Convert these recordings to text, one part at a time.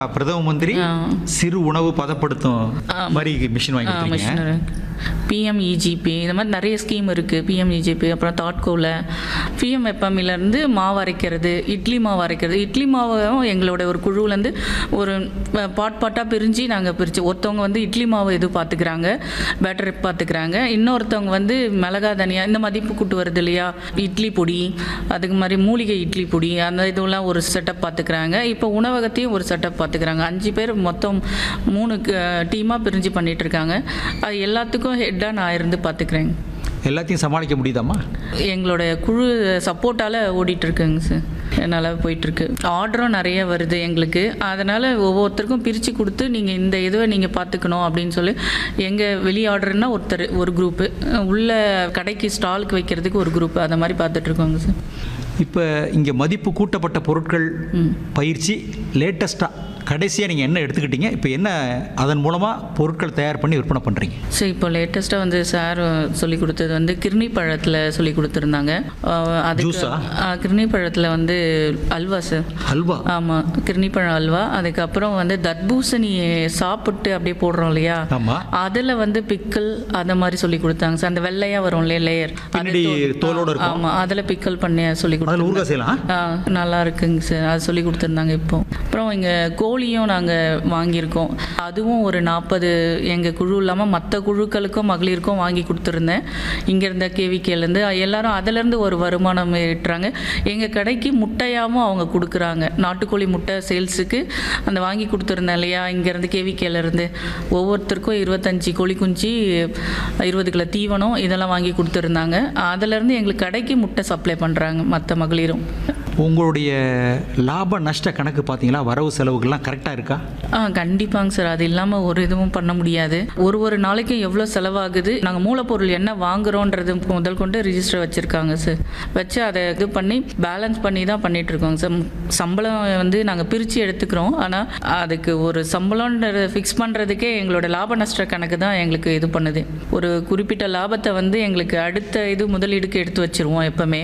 பிரதம மந்திரி சிறு உணவு பதப்படுத்தும் மாதிரி மிஷின் வாங்கி கொடுத்தீங்க. பிஎம்இஜிபி இந்த மாதிரி நிறைய ஸ்கீம் இருக்குது. பிஎம்இஜிபி அப்புறம் தாட்கோவில் பிஎம்எஃப்எம்மிலேருந்து மாவு அரைக்கிறது, இட்லி மாவு அரைக்கிறது. இட்லி மாவும் எங்களோட ஒரு குழுவிலேருந்து ஒரு பாட்டாக பிரிஞ்சு நாங்கள் பிரித்து ஒருத்தவங்க வந்து இட்லி மாவு இது பார்த்துக்கிறாங்க, பேட்டரி பார்த்துக்கிறாங்க. இன்னொருத்தவங்க வந்து மிளகா தனியாக இந்த மதிப்பு கூட்டு வருது இல்லையா, இட்லி பொடி, அதுக்கு மாதிரி மூலிகை இட்லி பொடி, அந்த இதெல்லாம் ஒரு செட்டப் பார்த்துக்கிறாங்க. இப்போ உணவகத்தையும் ஒரு செட்டப் பார்த்துக்கிறாங்க. 5 பேர் மொத்தம் 3 டீமாக பிரிஞ்சு பண்ணிகிட்டு இருக்காங்க. அது எல்லாத்துக்கும் ஹெட்டாக நான் இருந்து பார்த்துக்கிறேங்க. எல்லாத்தையும் சமாளிக்க முடியுதாம்மா? எங்களோட குழு சப்போர்ட்டால் ஓடிட்டுருக்குங்க சார். நல்லா போயிட்டுருக்கு. ஆர்டரும் நிறைய வருது எங்களுக்கு. அதனால் ஒவ்வொருத்தருக்கும் பிரித்து கொடுத்து நீங்கள் இந்த இதுவை நீங்கள் பார்த்துக்கணும் அப்படின்னு சொல்லி எங்கள் வெளி ஆர்டர்னா ஒருத்தர் ஒரு குரூப்பு, உள்ள கடைக்கு ஸ்டாலுக்கு வைக்கிறதுக்கு ஒரு குரூப்பு, அதை மாதிரி பார்த்துட்ருக்கோங்க சார். இப்போ இங்கே மதிப்பு கூட்டப்பட்ட பொருட்கள் பயிற்சி லேட்டஸ்ட்டாக கடைசியாக நீங்கள் என்ன எடுத்துக்கிட்டீங்க? இப்போ என்ன அதன் மூலமாக பொருட்கள் தயார் பண்ணி விற்பனை பண்ணுறீங்க? சரி, இப்போ லேட்டஸ்ட்டாக வந்து சார் சொல்லி கொடுத்தது வந்து கிர்னி பழத்தில் சொல்லி கொடுத்துருந்தாங்க. அது கிர்னி பழத்தில் வந்து அல்வா சார். அல்வா? ஆமாம், கிர்னி பழம் அல்வா. அதுக்கப்புறம் வந்து தர்பூசணி சாப்பிட்டு அப்படியே போடுறோம் இல்லையா, அதில் வந்து பிக்கல் அதை மாதிரி சொல்லி கொடுத்தாங்க சார். அந்த வெள்ளையாக வரும் இல்லையா லேயர், தோலோட இருக்கும். ஆமாம், அதில் பிக்கல் பண்ணி சொல்லி கொடுத்தாங்க. நல்லா இருக்குங்க சார், அது சொல்லி கொடுத்துருந்தாங்க. இப்போ அப்புறம் இங்கே கோழியும் நாங்கள் வாங்கியிருக்கோம். அதுவும் ஒரு 40 எங்கள் குழு இல்லாமல் மற்ற குழுக்களுக்கும் மகளிருக்கும் வாங்கி கொடுத்துருந்தேன். இங்கே இருந்த கேவிகேலேருந்து எல்லாரும் அதிலேருந்து ஒரு வருமானம் ஈட்டுறாங்க. எங்கள் கடைக்கு முட்டையாகவும் அவங்க கொடுக்குறாங்க. நாட்டுக்கோழி முட்டை சேல்ஸுக்கு அந்த வாங்கி கொடுத்துருந்தேன் இல்லையா, இங்கேருந்து கேவிகேலேருந்து ஒவ்வொருத்தருக்கும் 25 கோழி குஞ்சு, 20 கிலோ தீவனம் இதெல்லாம் வாங்கி கொடுத்துருந்தாங்க. அதிலேருந்து எங்களுக்கு கடைக்கு முட்டை சப்ளை பண்ணுறாங்க மற்ற மகளிரும். உங்களுடைய லாப நஷ்ட கணக்கு பார்த்தீங்களா? வரவு செலவுகள்லாம் கரெக்டாக இருக்கா? கண்டிப்பாங்க சார். அது இல்லாமல் ஒரு இதுவும் பண்ண முடியாது. ஒரு நாளைக்கும் எவ்வளோ செலவாகுது, நாங்கள் மூலப்பொருள் என்ன வாங்குகிறோன்றது முதல் கொண்டு ரிஜிஸ்டர் வச்சுருக்காங்க சார். வச்சு அதை இது பண்ணி பேலன்ஸ் பண்ணி தான் பண்ணிகிட்ருக்கோங்க சார். சம்பளம் வந்து நாங்கள் பிரித்து எடுத்துக்கிறோம். ஆனால் அதுக்கு ஒரு சம்பளம்ன்ற ஃபிக்ஸ் பண்ணுறதுக்கே எங்களோட லாப நஷ்ட கணக்கு தான் எங்களுக்கு இது பண்ணுது. ஒரு குறிப்பிட்ட லாபத்தை வந்து எங்களுக்கு அடுத்த இது முதலீடுக்கு எடுத்து வச்சுருவோம். எப்போவுமே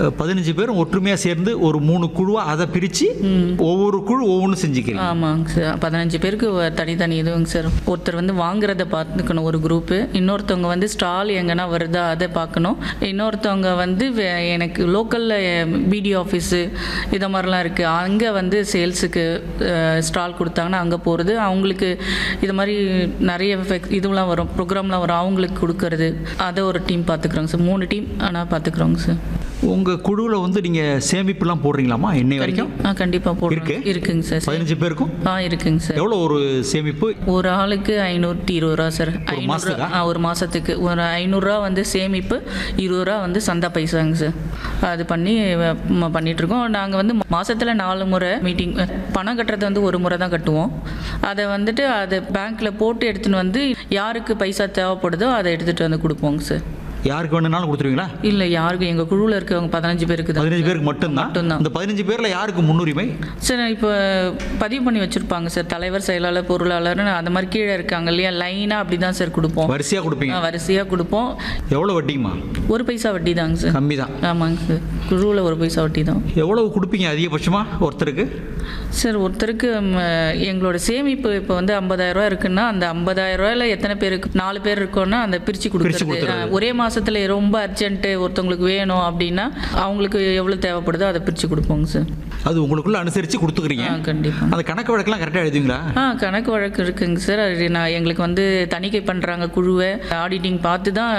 15 பேரும் ஒற்றுமையாக சேர்ந்து ஒரு 3 குழுவாக அதை பிரித்து ஒவ்வொரு குழு ஒவ்வொன்று செஞ்சுக்கிறீங்க? ஆமாங்க சார். 15 பேருக்கு தனித்தனி இதுங்க சார். ஒருத்தர் வந்து வாங்குறத பார்த்துக்கணும் ஒரு குரூப்பு, இன்னொருத்தவங்க வந்து ஸ்டால் எங்கன்னா வருதா அதை பார்க்கணும், இன்னொருத்தவங்க வந்து எனக்கு லோக்கலில் பிடி ஆஃபீஸு இதை மாதிரிலாம் இருக்குது, அங்கே வந்து சேல்ஸுக்கு ஸ்டால் கொடுத்தாங்கன்னா அங்கே போகிறது, அவங்களுக்கு இது மாதிரி நிறைய இதுலாம் வரும், ப்ரோக்ராம்லாம் வரும், அவங்களுக்கு கொடுக்கறது, அதை ஒரு டீம் பார்த்துக்குறோங்க சார். 3 டீம் ஆனால் பார்த்துக்குறோங்க சார். உங்கள் குழுவில் வந்து நீங்கள் சேமிப்புலாம் போடுறீங்களாம்மா இன்னை வரைக்கும்? கண்டிப்பாக போடுறோம். இருக்குங்க சார். 15 பேருக்கும் இருக்குங்க சார். எவ்வளோ ஒரு சேமிப்பு? ஒரு ஆளுக்கு 520 ரூபா சார். ஒரு மாதத்துக்கு ஒரு 500 ரூபா வந்து சேமிப்பு, 20 ரூபா வந்து சந்தா பைசாங்க சார். அது பண்ணி பண்ணிகிட்ருக்கோம். நாங்கள் வந்து மாதத்தில் 4 முறை மீட்டிங், பணம் கட்டுறது வந்து ஒரு முறை தான் கட்டுவோம். அதை வந்துட்டு அதை பேங்க்கில் போட்டு எடுத்துன்னு வந்து யாருக்கு பைசா தேவைப்படுதோ அதை எடுத்துகிட்டு வந்து கொடுப்போங்க சார். யாருக்கு வேணும்னாலும் கொடுத்துருவீங்களா? இல்லை, யாருக்கு எங்கள் குழுவில் இருக்கவங்க 15 பேருக்கு தான். 15 பேருக்கு மட்டும்தான். இந்த 15 பேரில் யாருக்கு முன்னுரிமை சார்? இப்போ பதிவு பண்ணி வச்சுருப்பாங்க சார், தலைவர், செயலாளர், பொருளாளர்னு அந்த மாதிரி கீழே இருக்காங்க இல்லையா, லைனாக அப்படி தான் சார் கொடுப்போம். வரிசையாக கொடுப்பீங்க? வரிசையாக கொடுப்போம். எவ்வளோ வட்டிங்கம்மா? 1 பைசா வட்டி தாங்க சார். கம்மி தான். ஆமாங்க சார், குழுவில் 1 பைசா வட்டி தான். எவ்வளவு கொடுப்பீங்க அதிகபட்சமாக ஒருத்தருக்கு? சார் ஒருத்தருக்கு எங்களோட சேமிப்பு இப்போ வந்து 50,000 ரூபா இருக்குன்னா அந்த 50,000 ரூபாயில் எத்தனை பேருக்கு 4 பேர் இருக்கோன்னா அந்த பிரித்து கொடுக்குறது. ஒரே மாதத்தில் ரொம்ப அர்ஜென்ட்டு ஒருத்தவங்களுக்கு வேணும் அப்படின்னா அவங்களுக்கு எவ்வளோ தேவைப்படுதோ அதை பிரித்து கொடுப்போங்க சார். அது உங்களுக்குள்ள அனுசரித்து கொடுத்துக்கிறீங்க? கண்டிப்பாக. அந்த கணக்கு வழக்கெல்லாம் கரெக்டாக எழுதுவீங்களா? கணக்கு வழக்கு இருக்குங்க சார். அது எங்களுக்கு வந்து தணிக்கை பண்ணுறாங்க குழுவை, ஆடிட்டிங் பார்த்து தான்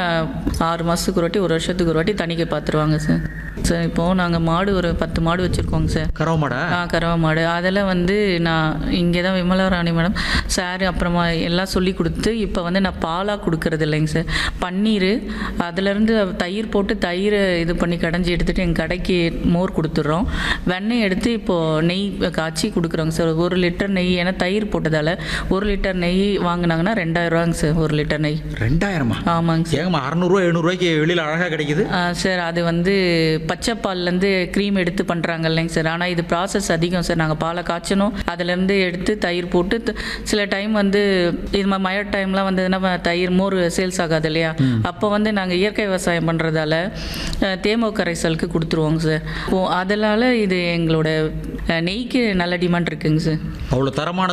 6 மாதத்துக்கு ஒரு வாட்டி, 1 வருஷத்துக்கு ஒரு வாட்டி தணிக்கை பார்த்துருவாங்க சார். சார் இப்போது நாங்கள் மாடு ஒரு 10 மாடு வச்சுருக்கோங்க சார். கறவை மாடா? கறவை மாடு. அதெல்லாம் வந்து நான் இங்கே தான் விமலா ராணி மேடம் சார் அப்புறமா எல்லாம் சொல்லி கொடுத்து இப்போ வந்து நான் பாலாக கொடுக்கறது இல்லைங்க சார். பன்னீர், அதிலேருந்து தயிர் போட்டு தயிரை இது பண்ணி கடைஞ்சி எடுத்துகிட்டு எங்கள் கடைக்கு மோர் கொடுத்துட்றோம். வெண்ணெய் எடுத்து இப்போது நெய் காய்ச்சி கொடுக்குறோங்க சார். 1 லிட்டர் நெய், ஏன்னா தயிர் போட்டதால் 1 லிட்டர் நெய் வாங்கினாங்கன்னா 2000 ரூபாங்க சார் 1 லிட்டர் நெய். 2000? ஆமாங்க சார். 600 700 ரூபாய்க்கு வெளியில் அழகாக கிடைக்குது சார். அது வந்து பச்சை பால்லேருந்து க்ரீம் எடுத்து பண்ணுறாங்க இல்லைங்க சார். ஆனால் இது ப்ராசஸ் அதிகம் சார். நாங்கள் பாலை காய்ச்சணும், அதுலேருந்து எடுத்து தயிர் போட்டு சில டைம் வந்து இது மாதிரி மழை டைம்லாம் வந்ததுன்னா தயிர் மோர் சேல்ஸ் ஆகாது இல்லையா, அப்போ வந்து நாங்கள் இயற்கை விவசாயம் பண்ணுறதால தேமோ கரைசலுக்கு கொடுத்துருவோங்க சார். அதனால் இது எங்களோட நெய்க்கு நல்ல டிமாண்ட் இருக்குங்க சார். அவ்வளோ தரமான